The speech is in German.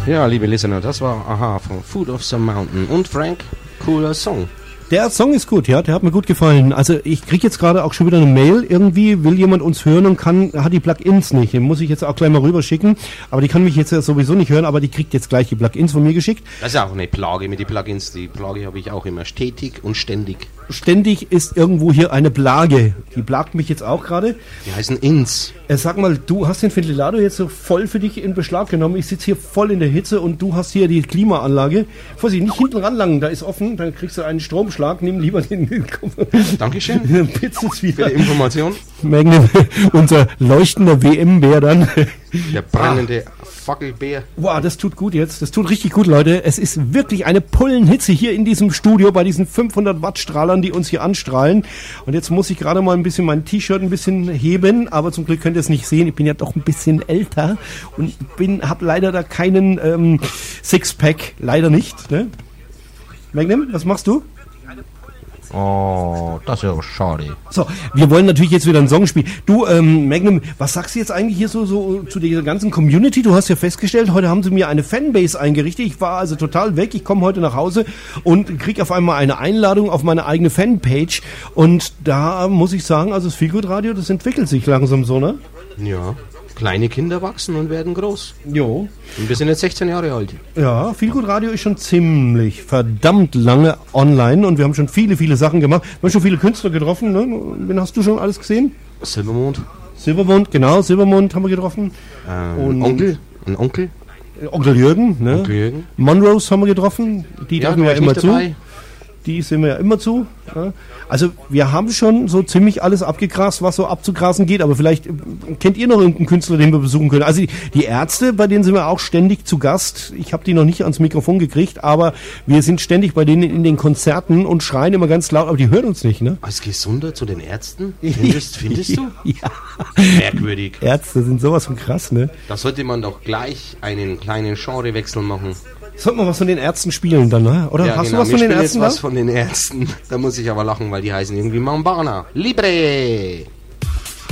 Ja, liebe Listener, das war Aha von Food of the Mountain. Und Frank, cooler Song. Der Song ist gut, ja, der hat mir gut gefallen. Also ich krieg jetzt gerade auch schon wieder eine Mail. Irgendwie will jemand uns hören und hat die Plugins nicht. Den muss ich jetzt auch gleich mal rüberschicken. Aber die kann mich jetzt ja sowieso nicht hören, aber die kriegt jetzt gleich die Plugins von mir geschickt. Das ist auch eine Plage mit den Plugins. Die Plage habe ich auch immer stetig und ständig. Ständig ist irgendwo hier eine Plage. Die plagt mich jetzt auch gerade. Die heißen Ins. Sag mal, du hast den Ventilator jetzt so voll für dich in Beschlag genommen. Ich sitze hier voll in der Hitze und du hast hier die Klimaanlage. Vorsicht, nicht hinten ranlangen, da ist offen, dann kriegst du einen Stromschlag. Nimm lieber den. Dankeschön. Pitzels Für wieder. die Information. Magnum, unser leuchtender WM-Bär dann. Der brennende Fackelbär. Wow, das tut gut jetzt. Das tut richtig gut, Leute. Es ist wirklich eine Pullenhitze hier in diesem Studio bei diesen 500 Watt Strahlern, die uns hier anstrahlen. Und jetzt muss ich gerade mal ein bisschen mein T-Shirt ein bisschen heben, aber zum Glück könnt ihr es nicht sehen. Ich bin ja doch ein bisschen älter und habe leider da keinen Sixpack. Leider nicht. Ne? Magnum, was machst du? Oh, das ist ja schade. So, wir wollen natürlich jetzt wieder einen Song spielen. Du, Magnum, was sagst du jetzt eigentlich hier so zu dieser ganzen Community? Du hast ja festgestellt, heute haben sie mir eine Fanbase eingerichtet. Ich war also total weg. Ich komme heute nach Hause und kriege auf einmal eine Einladung auf meine eigene Fanpage. Und da muss ich sagen, also das Feelgood Radio, das entwickelt sich langsam so, ne? Ja. Kleine Kinder wachsen und werden groß. Jo. Und wir sind jetzt 16 Jahre alt. Ja, Feelgood Radio ist schon ziemlich verdammt lange online und wir haben schon viele, viele Sachen gemacht. Wir haben schon viele Künstler getroffen, ne? Wen hast du schon alles gesehen? Silbermond. Silbermond, genau, Silbermond haben wir getroffen. Und Onkel. Onkel Jürgen, ne? Onkel Jürgen. Monrose haben wir getroffen, die Ja, dürfen wir ja war ich immer nicht zu. dabei. Die sind wir ja immer zu. Ja. Also wir haben schon so ziemlich alles abgegrast, was so abzugrasen geht, aber vielleicht kennt ihr noch irgendeinen Künstler, den wir besuchen können. Also die Ärzte, bei denen sind wir auch ständig zu Gast. Ich habe die noch nicht ans Mikrofon gekriegt, aber wir sind ständig bei denen in den Konzerten und schreien immer ganz laut, aber die hören uns nicht, ne? Als Gesunder zu den Ärzten? Findest du? Ja. Merkwürdig. Ärzte sind sowas von krass, ne? Da sollte man doch gleich einen kleinen Genrewechsel machen. Sollte man was von den Ärzten spielen dann, ne? Oder Ja, hast genau. du was von den Ärzten? Was von den Ärzten. Da muss ich aber lachen, weil die heißen irgendwie Mambana. Libre!